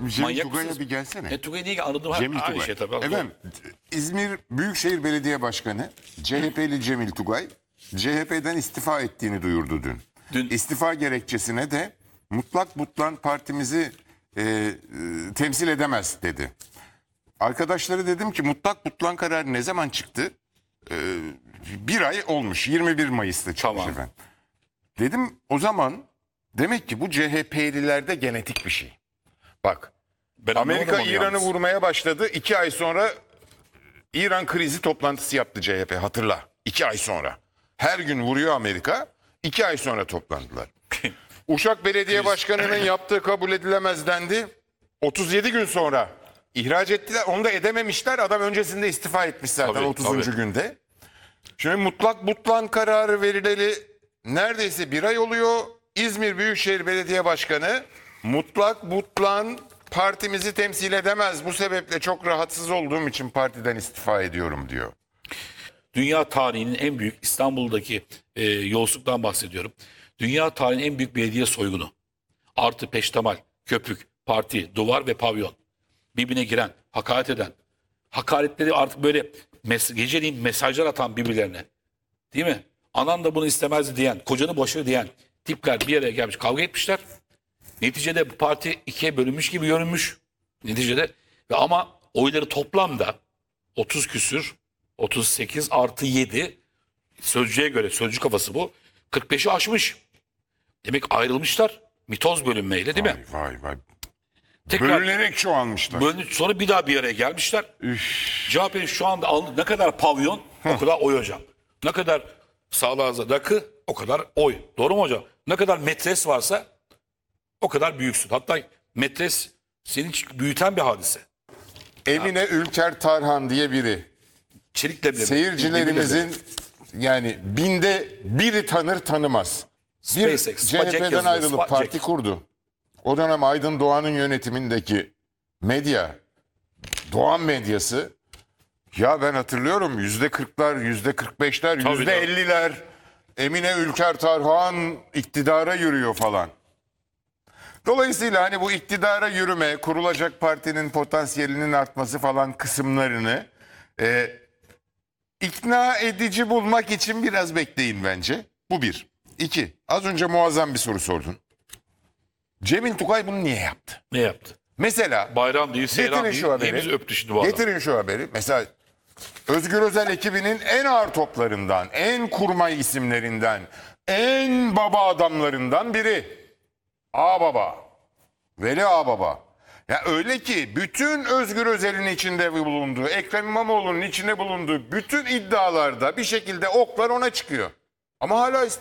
Cemil Manyak Tugay'a mısınız? bir gelsene. Tugay niye anladım? Cemil Aynı Tugay. şey tabii. Efendim, İzmir Büyükşehir Belediye Başkanı CHP'li Cemil Tugay CHP'den istifa ettiğini duyurdu dün. Dün- İstifa gerekçesine de mutlak butlan partimizi temsil edemez dedi. Arkadaşları dedim ki mutlak butlan kararı ne zaman çıktı? Bir ay olmuş. 21 Mayıs'ta çıkmış Tamam. efendim. Dedim o zaman demek ki bu CHP'lilerde genetik bir şey. Bak. Ben Amerika anlamadım onu İran'ı yalnız. vurmaya başladı. 2 ay sonra İran krizi toplantısı yaptı CHP, hatırla. 2 ay sonra. Her gün vuruyor Amerika. 2 ay sonra toplandılar. Uşak Belediye Başkanı'nın yaptığı kabul edilemez dendi. 37 gün sonra ihraç ettiler. Onu da edememişler. Adam öncesinde istifa etmiş zaten Tabii, 30. tabii. günde. Şimdi mutlak butlan kararı verileli neredeyse bir ay oluyor. İzmir Büyükşehir Belediye Başkanı mutlak butlan partimizi temsil edemez. Bu sebeple çok rahatsız olduğum için partiden istifa ediyorum diyor. Dünya tarihinin en büyük İstanbul'daki yolsuzluktan bahsediyorum. Dünya tarihinin en büyük belediye soygunu. Artı peştemal, köpük, parti, duvar ve pavyon. Birbirine giren, hakaret eden. Hakaretleri artık böyle geceliğin mesajlar atan birbirlerine. Değil mi? Anam da bunu istemezdi diyen, kocanı boşver diyen tipler bir araya gelmiş, kavga etmişler. Neticede bu parti ikiye bölünmüş gibi görünmüş. Neticede ve ama oyları toplamda 30 küsür, 38 artı 7 sözcüğe göre, sözcü kafası bu. 45'i aşmış. Demek ayrılmışlar. Mitoz bölünmeyle değil mi? Vay vay. Tekrar Bölünerek çoğalmışlar. sonra bir daha bir araya gelmişler. CHP'nin şu anda ne kadar pavyon o kadar oy hocam. Ne kadar sağlığa rakı o kadar oy. Doğru mu hocam? Ne kadar metres varsa o kadar büyüksün. Hatta metres seni büyüten bir hadise. Emine Ülker Tarhan diye biri. Çelik leblebi. Seyircilerimizin yani binde biri tanır tanımaz. Bir SpaceX, SpaceX CHP'den yazıyor, ayrılıp SpaceX. parti kurdu. O dönem Aydın Doğan'ın yönetimindeki medya, Doğan medyası, ya ben hatırlıyorum %40'lar, %45'ler, Tabii, %50'ler Emine Ülker Tarhan iktidara yürüyor falan. Dolayısıyla hani bu iktidara yürüme, kurulacak partinin potansiyelinin artması falan kısımlarını ikna edici bulmak için biraz bekleyin bence. Bu bir. İki, az önce muazzam bir soru sordun. Cemil Tugay bunu niye yaptı? Ne yaptı? Mesela Bayram değil, seyran getirin değil. şu haberi. Hepimizi öptü şimdi bu adam. Getirin şu haberi. Mesela Özgür Özel ekibinin en ağır toplarından, en kurmay isimlerinden, en baba adamlarından biri. Ağababa. Veli Ağababa. Ya öyle ki bütün Özgür Özel'in içinde bulunduğu, Ekrem İmamoğlu'nun içinde bulunduğu bütün iddialarda bir şekilde oklar ona çıkıyor. Ama hala